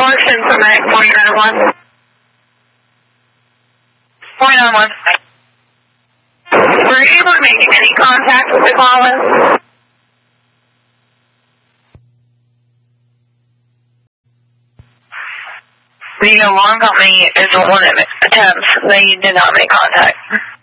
Washington from Mac 491. 491. Were you able to make any contact with the caller? The alarm company is the one that attempts. They did not make contact.